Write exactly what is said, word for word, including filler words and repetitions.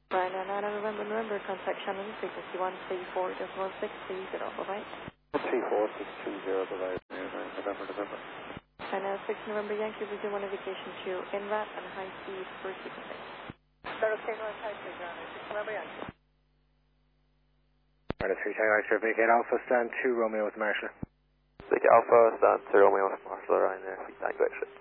Ryanair nine November, November, contact Shannon, frequency one three four one six two zero, bye-bye. three four six two zero, bye-bye, November, November. Ryanair six November, Yankee, resume on aviation to N R A T and high speed for sequencing. Zero K North High Speed, Ryanair six November, Yankee. Ryanair three Tango X-ray, Big eight Alpha, stand two Romeo with Marshall. Big Alpha, stand two Romeo with Marshall, Ryanair three Tango X-ray.